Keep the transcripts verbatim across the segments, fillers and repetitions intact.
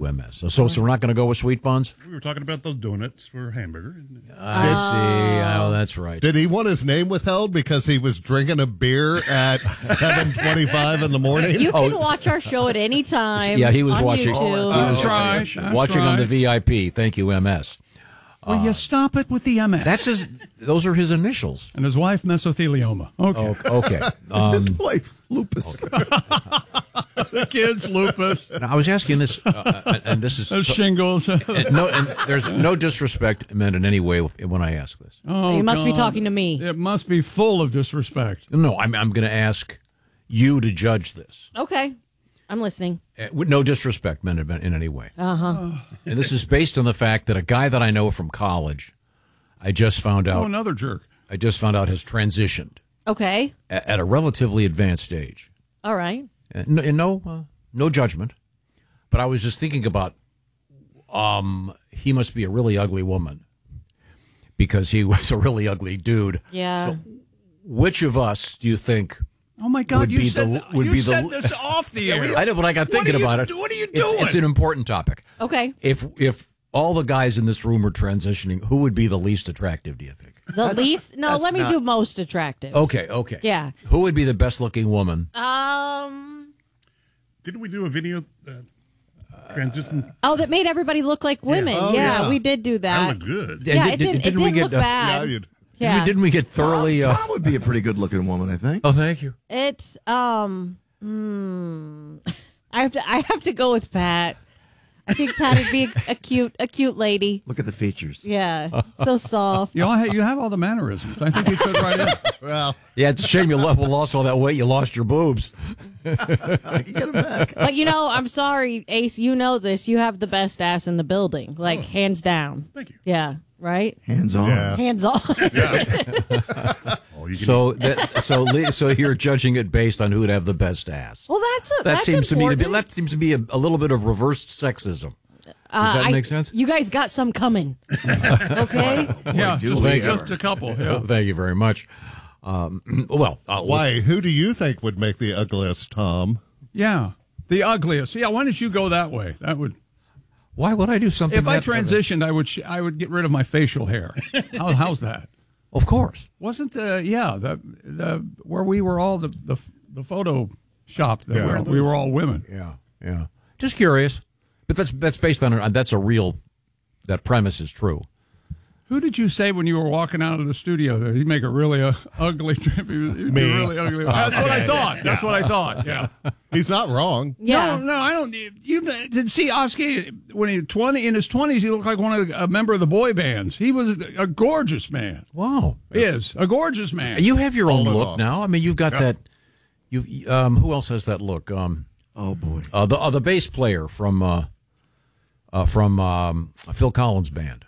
M S. So, so, so we're not going to go with sweet buns? We were talking about those donuts for a hamburger. I see. Oh, that's right. Did he want his name withheld because he was drinking a beer at seven twenty-five in the morning? You can oh. watch our show at any time. Yeah, he was on watching. YouTube. He was That's right. That's watching right. on the V I P. Thank you, M S. Will you stop it with the M S? That's his. Those are his initials. And his wife, mesothelioma. Okay. Oh, okay. Um, his wife, lupus. Okay. The kids, lupus. Now, I was asking this, uh, and this is Those shingles. and no, and there's no disrespect meant in any way when I ask this. Oh, you must God. be talking to me. It must be full of disrespect. No, I'm I'm going to ask you to judge this. Okay, I'm listening. Uh, with no disrespect meant in any way. Uh huh. And this is based on the fact that a guy that I know from college, I just found out. Oh, another jerk. I just found out has transitioned Okay. at, at a relatively advanced age. All right. And no, and no, uh, no judgment. But I was just thinking about, um, he must be a really ugly woman because he was a really ugly dude. Yeah. So which of us do you think? Oh my God! Would You be said the- would you be the- said this off the air. I know, but I got thinking What are you- about it. What are you It's, doing? it's an important topic. Okay. If if all the guys in this room are transitioning, who would be the least attractive? Do you think? The least? No, that's let me not- do most attractive. Okay, okay. Yeah. Who would be the best looking woman? Um. Didn't we do a video uh, transition? Oh, that made everybody look like women. Oh, yeah, yeah. we did do That that. looked good. Yeah, And it did- didn't, didn't it we didn't get, look uh, Yeah, bad. you'd, Yeah. Didn't we, didn't we get thoroughly? Tom, Uh, Tom would be a pretty good-looking woman, I think. oh, thank you. It's um. Mm, I have to. I have to go with Pat. I think Pat would be a, a cute, a cute lady. Look at the features. Yeah, so soft. You all ha- you have all the mannerisms. I think you fit right in. well, Yeah, it's a shame you lo- lost all that weight. You lost your boobs. I can get him back. But you know, I'm sorry, Ace. You know this. You have the best ass in the building, like hands down. Thank you. Yeah, right. Hands on. Yeah. Hands on. Oh, you can So that so Lee- so you're judging it based on who would have the best ass. Well, that's a, That that's seems important. to me to be that seems to be a, a little bit of reversed sexism. Does Uh, that I- make sense? You guys got some coming. Okay. Yeah, do just, we just ever. a couple. Yeah. Thank you very much. Um, well, uh, why? Who do you think would make the ugliest, Tom? Yeah. The ugliest. Yeah. Why don't you go that way? That would. Why would I do something? If I that- transitioned, I would. Sh- I would get rid of my facial hair. How, how's that? Of course. Wasn't the yeah the the where we were all the the, the photo shop that Yeah. were, we were all women. Yeah, yeah. Just curious, but that's that's based on a, that's a real. That premise is true. Who did you say when you were walking out of the studio there? He'd make a really uh, ugly trip. He was, he'd Me. be really ugly. That's what I thought. That's what I thought. Yeah. He's not wrong. Yeah. No, no, I don't. You did see Oscar when he twenty in his twenties. He looked like one of a member of the boy bands. He was a gorgeous man. Wow, Is a gorgeous man. you have your own Hold it look off. now. I mean, you've got that. You um, who else has that look? Um, Oh, boy. uh, the uh, the bass player from uh, uh, from um, Phil Collins' band.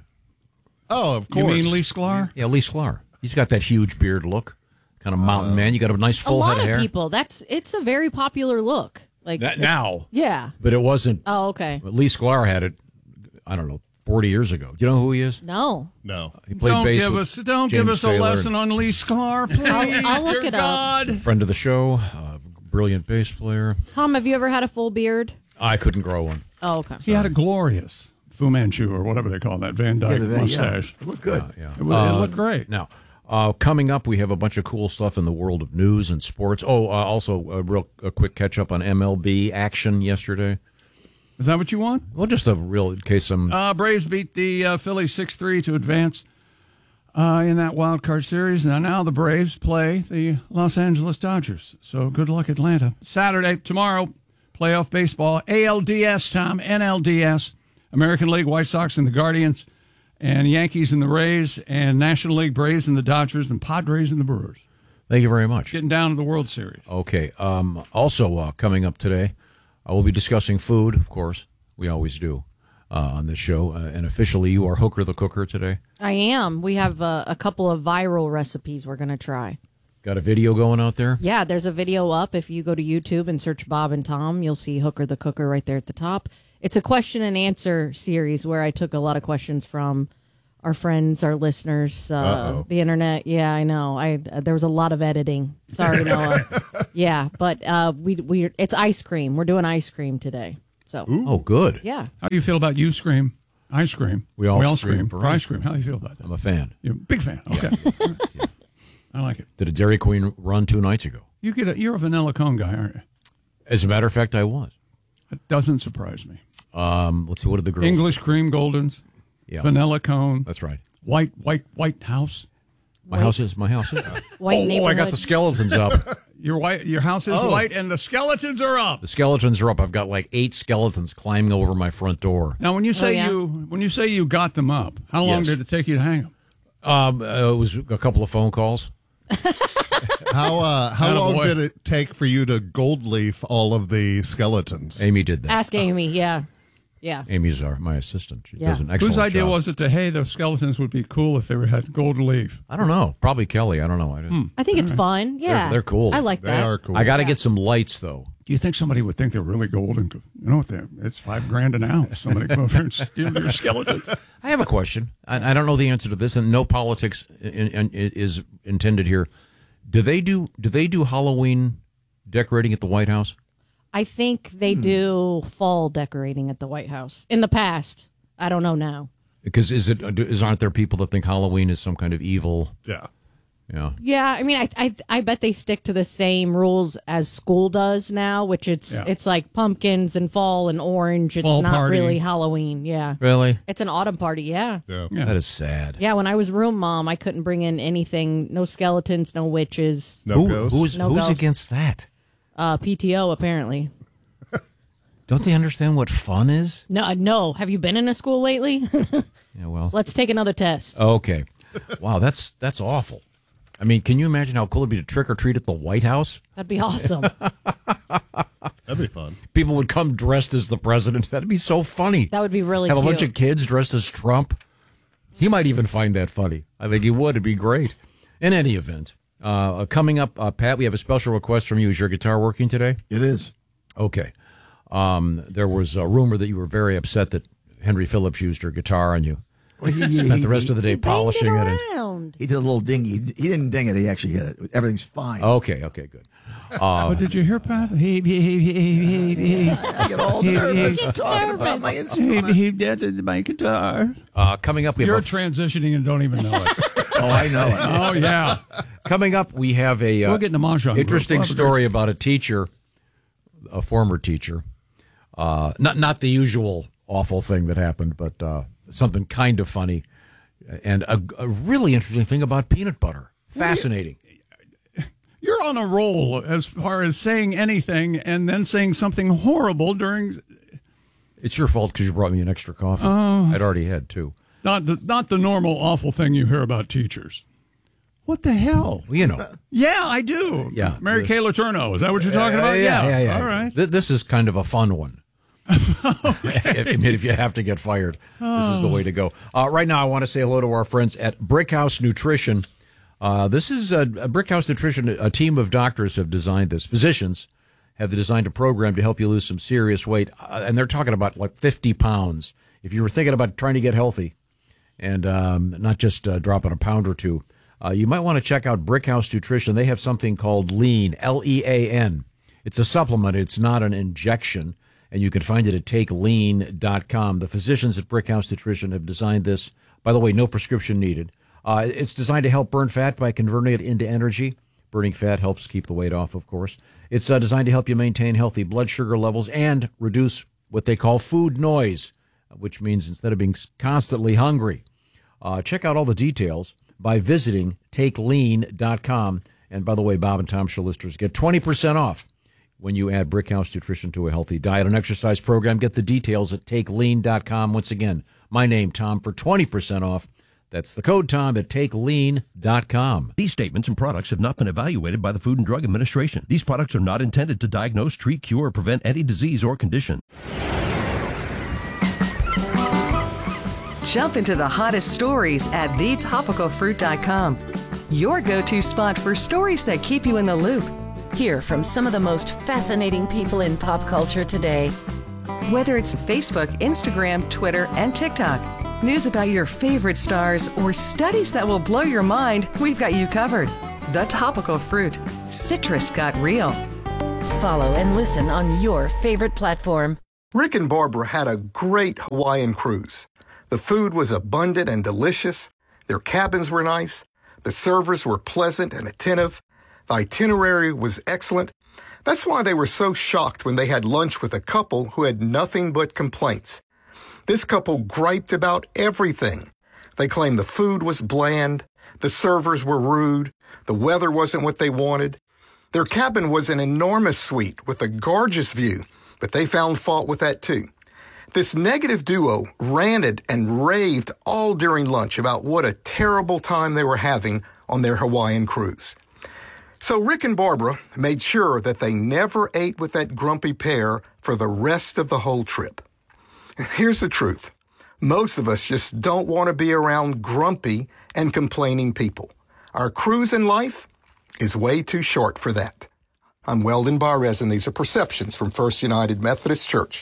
Oh, of You course. mean Lee Sklar? Yeah, Lee Sklar. He's got that huge beard look, kind of mountain man. You got a nice A full lot head of of hair. people. That's it's a very popular look. Like That now, Yeah. but it wasn't. Oh, okay. Lee Sklar had it. I don't know, forty years ago. Do you know who he is? No. No. He played Don't bass give with us don't James give us a Taylor, lesson on Lee Sklar, please. I'll- I'll look Dear it up. God. friend of the show, uh, brilliant bass player. Tom, have you ever had a full beard? I couldn't grow one. Oh, okay. He had a glorious Fu Manchu or whatever they call that Van Dyke Yeah, the- yeah. mustache. It looked good. Yeah. It, wa- it looked great. Now, uh, coming up, we have a bunch of cool stuff in the world of news and sports. Oh, uh, also a real a quick catch up on M L B action yesterday. Is that what you want? Well, just a real in case some. Uh, Braves beat the uh, Phillies six three to advance uh, in that wild card series. Now, now the Braves play the Los Angeles Dodgers. So good luck, Atlanta. Saturday, tomorrow, playoff baseball, A L D S, Tom, N L D S, American League, White Sox and the Guardians, and Yankees and the Rays, and National League, Braves and the Dodgers, and Padres and the Brewers. Thank you very much. Getting down to the World Series. Okay. Um, also, uh, coming up today, I will be discussing food, of course. We always do uh, on this show. Uh, and officially, you are Hooker the Cooker today. I am. We have uh, a couple of viral recipes we're going to try. Got a video going out there? Yeah, there's a video up. If you go to YouTube and search Bob and Tom, you'll see Hooker the Cooker right there at the top. It's a question and answer series where I took a lot of questions from our friends, our listeners, uh, the internet. Yeah, I know. I uh, there was a lot of editing. Sorry, Noah. Yeah, but uh, we we it's ice cream. We're doing ice cream today. So, Oh, good. yeah. How do you feel about you scream? I scream. We all scream scream for for I ice scream. How do you feel about that? I'm a fan. You're a big fan. Okay. I like it. Did a Dairy Queen run two nights ago? You get a, you're a vanilla cone guy, aren't you? As a matter of fact, I was. It doesn't surprise me. Um, let's see. What did the girls? English cream goldens, Yeah. vanilla cone, That's right. white, white, white house. My house is my house is. White oh, I neighborhood. got the skeletons up. Your white, your house is Oh. white, and the skeletons are up. The skeletons are up. I've got like eight skeletons climbing over my front door. Now, when you say yeah? you when you say you got them up, how long Yes. did it take you to hang them? Um, uh, it was a couple of phone calls. How uh, how Atta long boy. did it take for you to gold leaf all of the skeletons? Amy did that. Ask Amy. Yeah. Yeah. Amy's our, my assistant. She Yeah. does an excellent Whose idea job. was it to, hey, the skeletons would be cool if they were had gold leaf? I don't know. Probably Kelly. I don't know. I, didn't. I think it's fun. Yeah. they're cool. I like They that. are cool. I got to get some lights though. Do you think somebody would think they're really golden? You know what? they're- It's five grand an ounce. Somebody go over and steal your skeletons. I have a question. I, I don't know the answer to this, and no politics in, in, is intended here. Do they do Do they do Halloween decorating at the White House? I think they do fall decorating at the White House. In the past. I don't know now. Because is it is aren't there people that think Halloween is some kind of evil? Yeah. Yeah. Yeah, I mean, I, I I bet they stick to the same rules as school does now, which it's Yeah. it's like pumpkins and fall and orange. It's Fall not party. really Halloween. Yeah, Really? it's an autumn party. Yeah. Yeah. Yeah. That is sad. Yeah, when I was room mom, I couldn't bring in anything. No skeletons, no witches. No Who, ghosts. who's No who's ghosts. against that? Uh, P T O apparently. Don't they understand what fun is? No, no. Have you been in a school lately? Yeah. Well. Let's take another test. Okay. Wow. That's that's awful. I mean, can you imagine how cool it'd be to trick or treat at the White House? That'd be awesome. That'd be fun. People would come dressed as the president. That'd be so funny. That would be really Have a cute. bunch of kids dressed as Trump. He might even find that funny. I think he would. It'd be great. In any event, uh, coming up, uh, Pat, we have a special request from you. Is your guitar working today? It is. Okay. Um, there was a rumor that you were very upset that Henry Phillips used your guitar and you Well, he, he, spent the rest he, of the day Banged polishing it it. and- around. he did a little ding. He, he didn't ding it. He actually hit it. Everything's fine. Okay, okay, good. But did you hear, Pat? He, he, he, he, he, he, I get all nervous talking about my he, instrument. he did my guitar. Uh, coming up, we You're have a, transitioning and don't even know it. Oh, I know it. Oh, yeah. coming up. We have a uh, We'll get in the mahjong group. interesting We'll have a story about a teacher, a former teacher. Uh, not not the usual awful thing that happened, but uh, something kind of funny, and a, a really interesting thing about peanut butter. Fascinating. You're on a roll as far as saying anything and then saying something horrible during It's your fault because you brought me an extra coffee. I'd already had two. not the, not the normal awful thing you hear about teachers. What the hell? Well, you know. Yeah, I do. Yeah. Mary Kay Letourneau. Is that what you're talking about? yeah, yeah, yeah. All right. Th- This is kind of a fun one. I mean, if you have to get fired, this is the way to go. Uh, right now, I want to say hello to our friends at Brickhouse Nutrition. Uh, this is a, a Brickhouse Nutrition. A team of doctors have designed this. Physicians have designed a program to help you lose some serious weight, uh, and they're talking about like fifty pounds. If you were thinking about trying to get healthy and um, not just uh, dropping a pound or two, uh, you might want to check out Brickhouse Nutrition. They have something called Lean, L E A N. It's a supplement. It's not an injection. And you can find it at take lean dot com. The physicians at Brickhouse Nutrition have designed this. By the way, no prescription needed. Uh, it's designed to help burn fat by converting it into energy. Burning fat helps keep the weight off, of course. It's uh, designed to help you maintain healthy blood sugar levels and reduce what they call food noise, which means instead of being constantly hungry. Uh, check out all the details by visiting take lean dot com. And by the way, Bob and Tom Show listeners get twenty percent off when you add Brickhouse Nutrition to a healthy diet and exercise program. Get the details at take lean dot com. Once again, my name, Tom, for twenty percent off. That's the code, Tom, at take lean dot com. These statements and products have not been evaluated by the Food and Drug Administration. These products are not intended to diagnose, treat, cure, or prevent any disease or condition. Jump into the hottest stories at the topical fruit dot com. Your go-to spot for stories that keep you in the loop. Hear from some of the most fascinating people in pop culture today. Whether it's Facebook, Instagram, Twitter, and TikTok, news about your favorite stars, or studies that will blow your mind, we've got you covered. The Topical Fruit. Citrus got real. Follow and listen on your favorite platform. Rick and Barbara had a great Hawaiian cruise. The food was abundant and delicious. Their cabins were nice. The servers were pleasant and attentive. The itinerary was excellent. That's why they were so shocked when they had lunch with a couple who had nothing but complaints. This couple griped about everything. They claimed the food was bland, the servers were rude, the weather wasn't what they wanted. Their cabin was an enormous suite with a gorgeous view, but they found fault with that too. This negative duo ranted and raved all during lunch about what a terrible time they were having on their Hawaiian cruise. So Rick and Barbara made sure that they never ate with that grumpy pair for the rest of the whole trip. Here's the truth. Most of us just don't want to be around grumpy and complaining people. Our cruise in life is way too short for that. I'm Weldon Barres, and these are Perceptions from First United Methodist Church.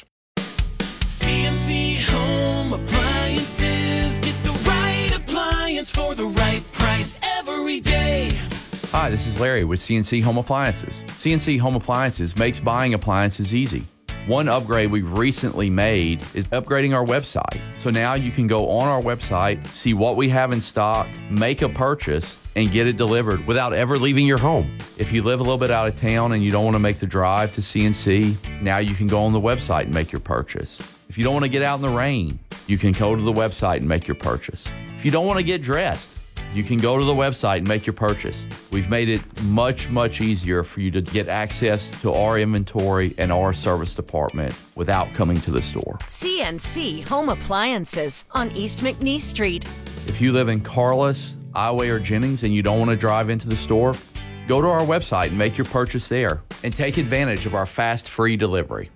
C N C Home Appliances. Get the right appliance for the right price every day. Hi, this is Larry with C N C Home Appliances. C N C Home Appliances makes buying appliances easy. One upgrade we've recently made is upgrading our website. So now you can go on our website, see what we have in stock, make a purchase, and get it delivered without ever leaving your home. If you live a little bit out of town and you don't want to make the drive to C N C, now you can go on the website and make your purchase. If you don't want to get out in the rain, you can go to the website and make your purchase. If you don't want to get dressed, you can go to the website and make your purchase. We've made it much, much easier for you to get access to our inventory and our service department without coming to the store. C N C Home Appliances on East McNeese Street. If you live in Carlos, Ioway, or Jennings and you don't want to drive into the store, go to our website and make your purchase there and take advantage of our fast, free delivery.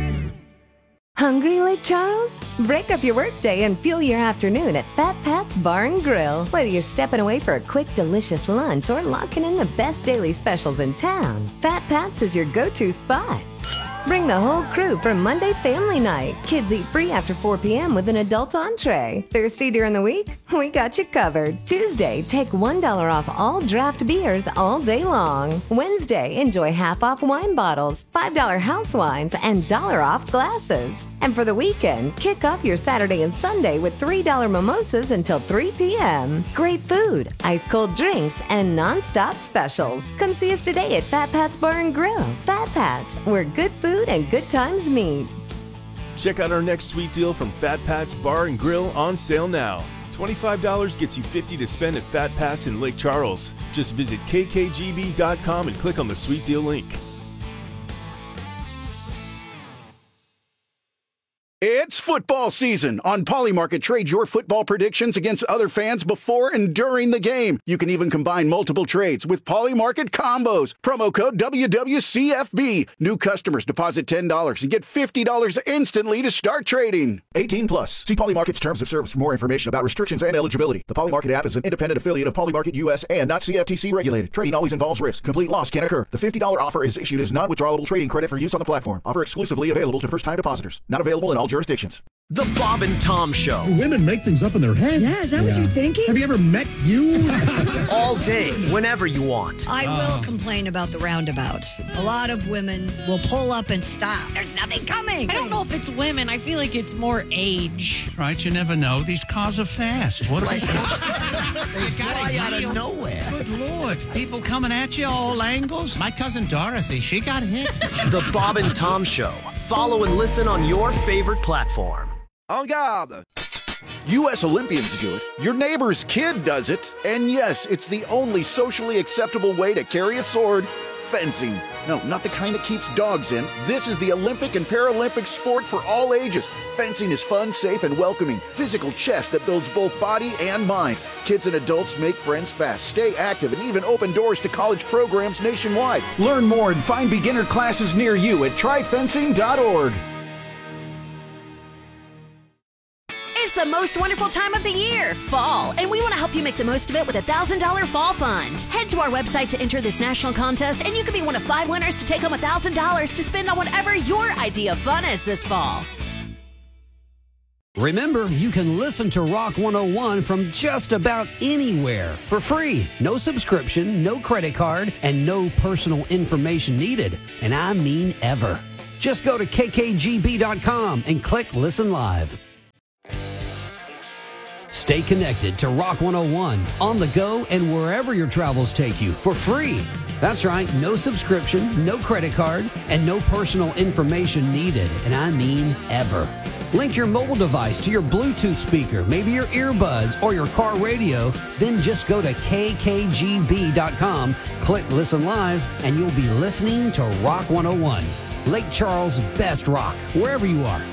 Hungry, Lake Charles? Break up your workday and fuel your afternoon at Fat Pat's Bar and Grill. Whether you're stepping away for a quick, delicious lunch or locking in the best daily specials in town, Fat Pat's is your go-to spot. Bring the whole crew for Monday family night. Kids eat free after four p.m. with an adult entree. Thirsty during the week? We got you covered. Tuesday, take one dollar off all draft beers all day long. Wednesday, enjoy half off wine bottles, five dollars house wines, and one dollar off glasses. And for the weekend, kick off your Saturday and Sunday with three dollars mimosas until three p.m. Great food, ice-cold drinks, and non-stop specials. Come see us today at Fat Pat's Bar and Grill. Fat Pat's, where good food and good times meet. Check out our next sweet deal from Fat Pat's Bar and Grill on sale now. twenty-five dollars gets you fifty dollars to spend at Fat Pat's in Lake Charles. Just visit k k g b dot com and click on the sweet deal link. It's football season. On Polymarket, trade your football predictions against other fans before and during the game. You can even combine multiple trades with Polymarket combos. Promo code W W C F B. New customers deposit ten dollars and get fifty dollars instantly to start trading. eighteen plus. See Polymarket's terms of service for more information about restrictions and eligibility. The Polymarket app is an independent affiliate of Polymarket U S and not C F T C regulated. Trading always involves risk. Complete loss can occur. The fifty dollars offer is issued as non-withdrawable trading credit for use on the platform. Offer exclusively available to first-time depositors. Not available in all jurisdictions. The Bob and Tom Show. Women make things up in their head. Yeah, is that yeah. what you're thinking? Have you ever met you? All day, whenever you want. I uh. will complain about the roundabouts. A lot of women will pull up and stop. There's nothing coming. I don't know if it's women. I feel like it's more age. Right, you never know. These cars are fast. What are they? They fly out of nowhere. Good Lord. People coming at you all angles. My cousin Dorothy, she got hit. The Bob and Tom Show. Follow and listen on your favorite platform. En garde! U S Olympians do it. Your neighbor's kid does it. And yes, it's the only socially acceptable way to carry a sword. Fencing. No, not the kind that keeps dogs in. This is the Olympic and Paralympic sport for all ages. Fencing is fun, safe, and welcoming. Physical chess that builds both body and mind. Kids and adults make friends fast, stay active, and even open doors to college programs nationwide. Learn more and find beginner classes near you at try fencing dot org. It's the most wonderful time of the year, fall, and we want to help you make the most of it with a one thousand dollars Fall Fund. Head to our website to enter this national contest, and you could be one of five winners to take home one thousand dollars to spend on whatever your idea of fun is this fall. Remember, you can listen to Rock one oh one from just about anywhere for free. No subscription, no credit card, and no personal information needed. And I mean ever. Just go to K K G B dot com and click Listen Live. Stay connected to Rock one oh one on the go and wherever your travels take you for free. That's right, no subscription, no credit card, and no personal information needed, and I mean ever. Link your mobile device to your Bluetooth speaker, maybe your earbuds or your car radio, then just go to K K G B dot com, click Listen Live, and you'll be listening to Rock one oh one. Lake Charles' best rock, wherever you are.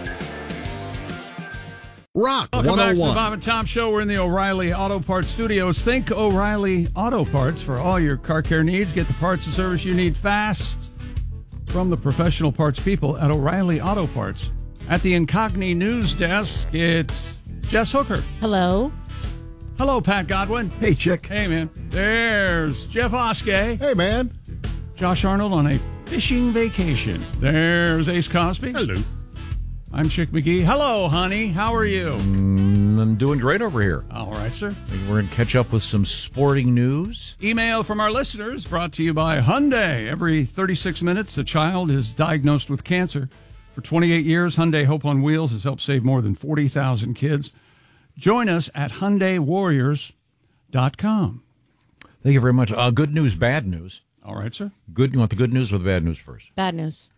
Rock Welcome back to the one oh one. Bob and Tom Show. We're in the O'Reilly Auto Parts Studios. Think O'Reilly Auto Parts for all your car care needs. Get the parts and service you need fast from the professional parts people at O'Reilly Auto Parts. At the Incogni News Desk, it's Jess Hooker. Hello. Hello, Pat Godwin. Hey, Chick. Hey, man. There's Jeff Oskey. Hey, man. Josh Arnold on a fishing vacation. There's Ace Cosby. Hello. I'm Chick McGee. Hello, honey. How are you? Mm, I'm doing great over here. All right, sir. We're going to catch up with some sporting news. Email from our listeners brought to you by Hyundai. Every thirty-six minutes, a child is diagnosed with cancer. For twenty-eight years, Hyundai Hope on Wheels has helped save more than forty thousand kids. Join us at Hyundai Warriors dot com. Thank you very much. Uh, good news, bad news. All right, sir. Good. You want the good news or the bad news first? Bad news.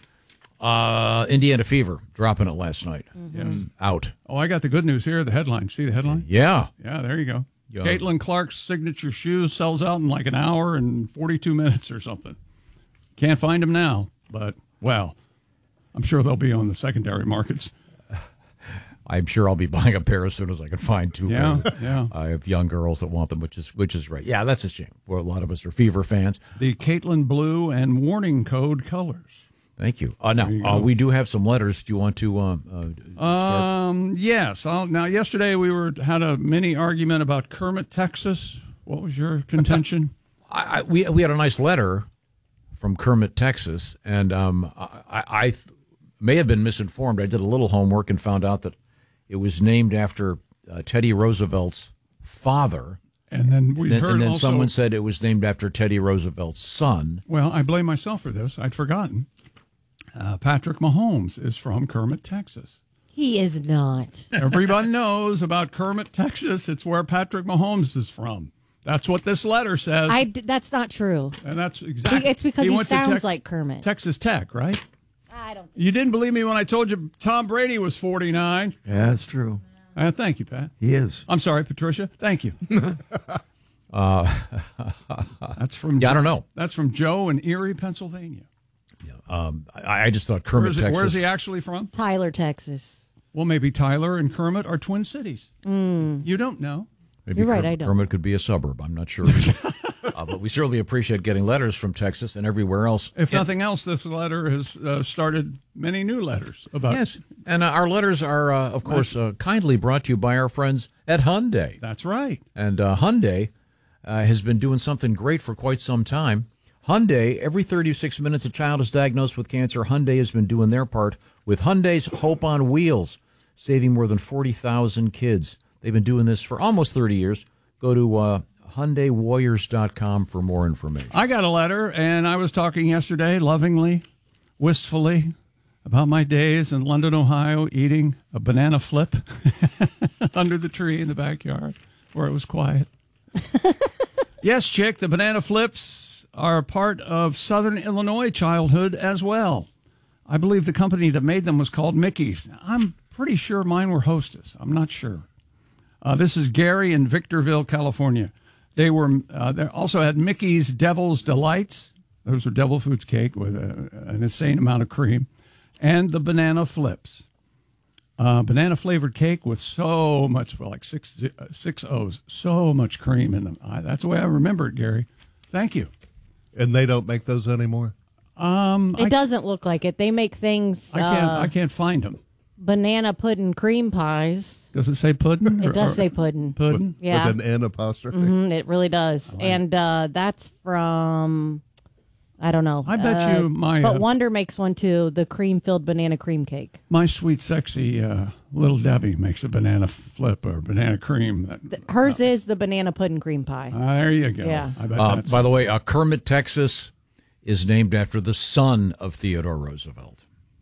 Uh, Indiana Fever dropping it last night. Mm-hmm. Out. Oh, I got the good news here. The headline. See the headline? Yeah. Yeah, there you go. Yeah. Caitlin Clark's signature shoe sells out in like an hour and forty-two minutes or something. Can't find them now, but, well, I'm sure they'll be on the secondary markets. I'm sure I'll be buying a pair as soon as I can find two. Yeah, pairs. yeah. I have young girls that want them, which is which is right. Yeah, that's a shame. Well, a lot of us are Fever fans. The Caitlin Blue and warning code colors. Thank you. Uh, now, you uh, go. we do have some letters. Do you want to uh, uh, start? Um, yes. I'll, now, yesterday we were had a mini argument about Kermit, Texas. What was your contention? I, I, we we had a nice letter from Kermit, Texas, and um, I, I may have been misinformed. I did a little homework and found out that it was named after uh, Teddy Roosevelt's father. And then we then, heard and then also, someone said it was named after Teddy Roosevelt's son. Well, I blame myself for this. I'd forgotten. Uh, Patrick Mahomes is from Kermit, Texas. He is not. Everybody knows about Kermit, Texas. It's where Patrick Mahomes is from. That's what this letter says. I d- that's not true. And that's exactly. It's because he, went to sounds Tex- like Kermit. Texas Tech, right? I don't. You didn't believe me when I told you Tom Brady was forty-nine. Yeah, that's true. Uh, thank you, Pat. He is. I'm sorry, Patricia. Thank you. Uh, that's from. Yeah, I don't know. That's from Joe in Erie, Pennsylvania. Um, I, I just thought Kermit, Where's, it, Texas. where's he actually from? Tyler, Texas. Well, maybe Tyler and Kermit are twin cities. Mm. You don't know. Maybe You're right, Kermit, I don't. Kermit could be a suburb. I'm not sure. uh, but we certainly appreciate getting letters from Texas and everywhere else. If And- nothing else, this letter has uh, started many new letters about. Yes, and uh, our letters are, uh, of course, uh, kindly brought to you by our friends at Hyundai. That's right. And uh, Hyundai uh, has been doing something great for quite some time. Hyundai, every thirty-six minutes a child is diagnosed with cancer. Hyundai has been doing their part with Hyundai's Hope on Wheels, saving more than forty thousand kids. They've been doing this for almost thirty years. Go to uh, Hyundai Warriors dot com for more information. I got a letter, and I was talking yesterday, lovingly, wistfully, about my days in London, Ohio, eating a banana flip under the tree in the backyard where it was quiet. Yes, Chick, the banana flips are part of Southern Illinois childhood as well. I believe the company that made them was called Mickey's. I'm pretty sure mine were Hostess. I'm not sure. Uh, this is Gary in Victorville, California. They were uh, they also had Mickey's Devil's Delights. Those are devil foods cake with a, an insane amount of cream, and the banana flips. Uh, banana flavored cake with so much, well, like six uh, six O's, so much cream in them. I, that's the way I remember it, Gary. Thank you. And they don't make those anymore? Um, It I, doesn't look like it. They make things. I can't. uh, I can't find them. banana pudding cream pies. Does it say pudding? It does say pudding. Pudding. Yeah. With an N apostrophe? Mhm, it really does. And uh, that's from, I don't know. I bet Uh, you my, But uh, Wonder makes one too, the cream filled banana cream cake. My sweet, sexy uh, little Debbie makes a banana flip or banana cream. That, Hers is the banana pudding cream pie. Ah, there you go. Yeah. I bet Uh, that's by the way, uh, Kermit, Texas is named after the son of Theodore Roosevelt.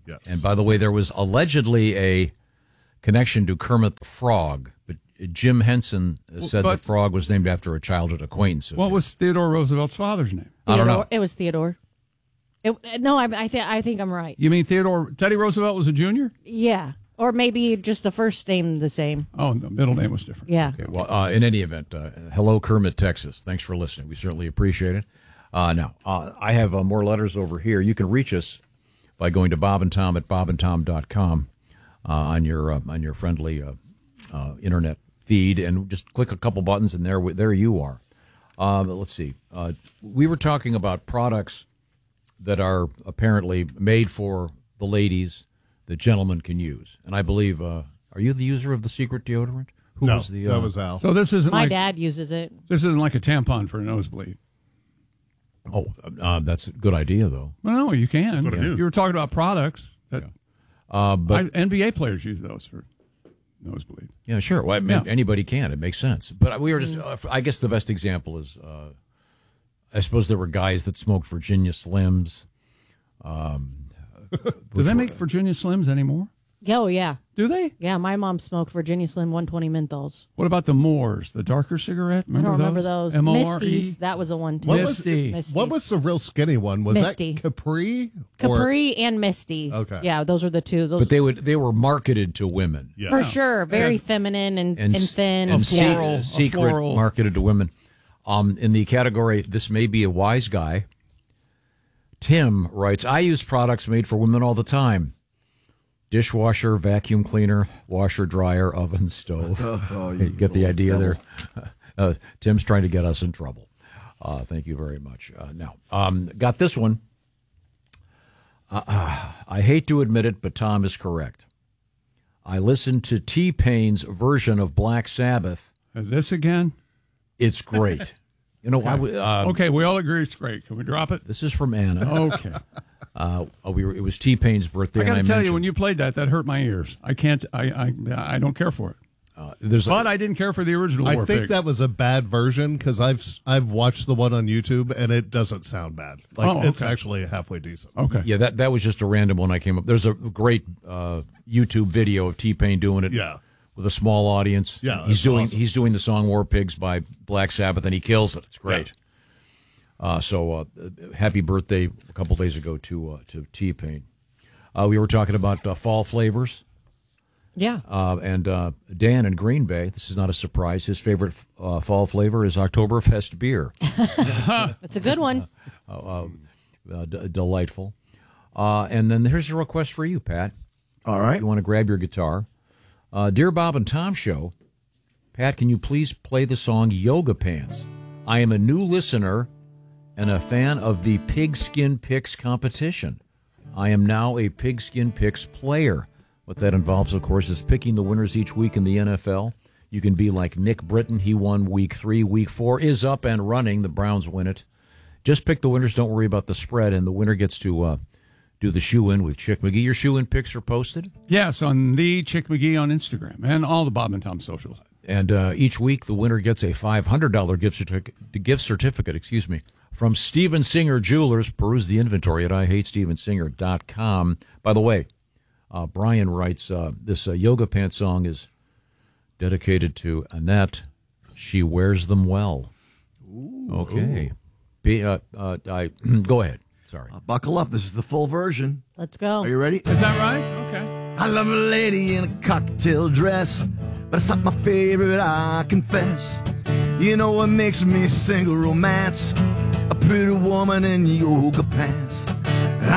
Yes. And by the way, there was allegedly a connection to Kermit the Frog, but Jim Henson said But- the frog was named after a childhood acquaintance. of What his. was Theodore Roosevelt's father's name? I don't know. Theodore- It was Theodore. It, no, I, I, th- I think I'm right. You mean Theodore Teddy Roosevelt was a junior? Yeah. Or maybe just the first name the same. Oh, the middle name was different. Yeah. Okay, well, uh, in any event, uh, hello, Kermit, Texas. Thanks for listening. We certainly appreciate it. Uh, now, uh, I have uh, more letters over here. You can reach us by going to Bob and Tom at bob and tom dot com uh, on your uh, on your friendly uh, uh, internet feed, and just click a couple buttons, and there there you are. Uh, but let's see. Uh, we were talking about products that are apparently made for the ladies that gentlemen can use, and I believe. Uh, are you the user of the secret deodorant? Who No, was the? that uh, was Al. So this isn't My like dad uses it. this isn't like a tampon for a nosebleed. Oh, uh, that's a good idea, though. Well, no, you can. What it is. You were talking about products that Uh, but I, N B A players use those for nosebleed. yeah, sure. Well, I mean, Yeah. anybody can. It makes sense. But we were just. Uh, I guess the best example is. Uh, I suppose there were guys that smoked Virginia Slims. Um, Do they make Virginia Slims anymore? Oh, yeah. Do they? Yeah, my mom smoked Virginia Slim one twenty menthols. What about the Moors, the darker cigarette? Remember I don't remember those? those. M O R E? Misties, that was a one too. What was, Misties. what was the real skinny one? Was Misty. that Capri? or- Capri and Misty. Okay. Yeah, those are the two. Those but they would. They were marketed to women. For sure. Very And- feminine and, and, s- thin. and yeah. se- secret marketed to women. Um, in the category, this may be a wise guy. Tim writes, I use products made for women all the time. Dishwasher, vacuum cleaner, washer, dryer, oven, stove. Oh, You you get the little idea devil. there. Uh, Tim's trying to get us in trouble. Uh, thank you very much. Uh, now, um, got this one. Uh, uh, I hate to admit it, but Tom is correct. I listened to T-Pain's version of Black Sabbath. This again? It's great. You know, Okay. I w- uh, okay, we all agree it's great. Can we drop it? This is from Anna. Okay. Uh, we were, it was T-Pain's birthday. I got to and tell you, mentioned- when you played that, that hurt my ears. I can't. I. I. I don't care for it. Uh, there's a- but I didn't care for the original. I War think Pig. that was a bad version because I've I've watched the one on YouTube and it doesn't sound bad. Like Oh, it's okay. actually halfway decent. Okay. Yeah, that, that was just a random one I came up. There's a great uh, YouTube video of T-Pain doing it. Yeah. With a small audience. Yeah, he's that's doing awesome. he's doing the song "War Pigs" by Black Sabbath, and he kills it. It's great. Uh, so, uh, happy birthday a couple days ago to uh, to T-Pain. Uh, we were talking about uh, fall flavors. Yeah. Uh, and uh, Dan in Green Bay, this is not a surprise. His favorite uh, fall flavor is Oktoberfest beer. That's a good one. uh, uh, uh, d- delightful. Uh, and then here's a request for you, Pat. All right. You want to grab your guitar. Uh, Dear Bob and Tom Show, Pat, can you please play the song Yoga Pants? I am a new listener and a fan of the Pigskin Picks competition. I am now a Pigskin Picks player. What that involves, of course, is picking the winners each week in the N F L. You can be like Nick Britton. He won week three. Week four is up and running. The Browns win it. Just pick the winners. Don't worry about the spread. And the winner gets to uh, do the shoe-in with Chick McGee. Your shoe-in picks are posted. Yes, on the Chick McGee on Instagram and all the Bob and Tom socials. And uh, each week, the winner gets a five hundred dollars gift certificate, gift certificate excuse me, from Steven Singer Jewelers. Peruse the inventory at I hate steven singer dot com. By the way, uh, Brian writes, uh, this uh, Yoga Pants song is dedicated to Annette. She wears them well. Ooh. Okay. Be, uh, uh, I Go ahead. Sorry. Uh, buckle up. This is the full version. Let's go. Are you ready? Is that right? Okay. I love a lady in a cocktail dress, but it's not my favorite, I confess. You know what makes me sing a romance? A pretty woman in yoga pants.